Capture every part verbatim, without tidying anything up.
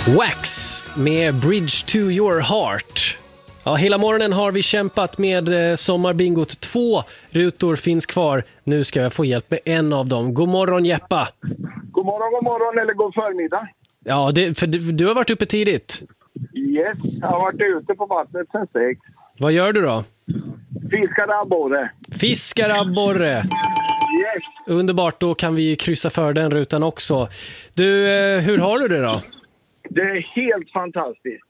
Wax med Bridge to your heart. Ja, hela morgonen har vi kämpat med eh, sommarbingot. Två rutor finns kvar. Nu ska jag få hjälp med en av dem. God morgon, Jeppa. God morgon, god morgon eller god förmiddag. Ja, det, för du, du har varit uppe tidigt. Yes, jag har varit ute på vattnet sen sex. Vad gör du då? Fiskar abborre. Fiskar abborre. Yes. Underbart, då kan vi kryssa för den rutan också. Du, eh, hur har du det då? Det är helt fantastiskt.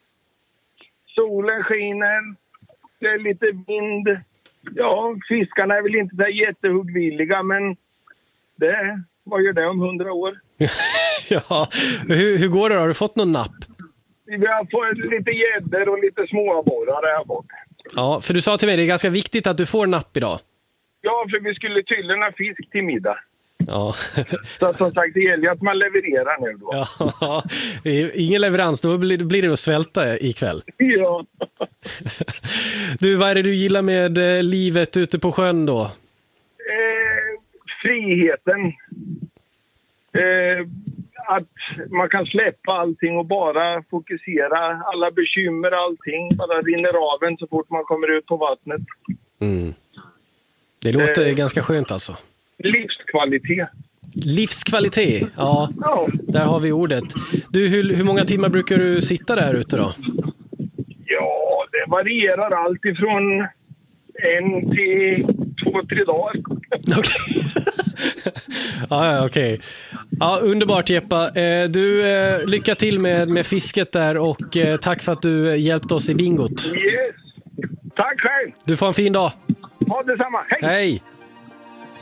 Solen skiner, det är lite vind. Ja, fiskarna är väl inte där jättehuggvilliga, men det, vad gör det om hundra år? Ja, hur, hur går det då? Har du fått någon napp? Vi har fått lite gäddor och lite småabborrar har jag fått. Ja, för du sa till mig, det är ganska viktigt att du får napp idag. Ja, för vi skulle tylla fisk till middag. Ja. Så att, som sagt, det gäller att man levererar nu då. Ja, ingen leverans, då blir, blir det att svälta ikväll. Ja. Du, vad är det du gillar med eh, livet ute på sjön då? Eh, friheten. Eh, att man kan släppa allting och bara fokusera. Alla bekymmer, allting bara rinner av en så fort man kommer ut på vattnet. Mm. Det låter eh, ganska skönt alltså. Livskvalitet. Livskvalitet, ja. Ja. Där har vi ordet. Du, hur, hur många timmar brukar du sitta där ute då? Ja, det varierar allt ifrån en till två, tre dagar. Okej. Ja, ja, okej. Ja, underbart, Jeppa. Eh, du, eh, lycka till med, med fisket där och eh, tack för att du hjälpte oss i bingot. Yes. Tack själv. Du får en fin dag. Ha detsamma. Hej. Hej.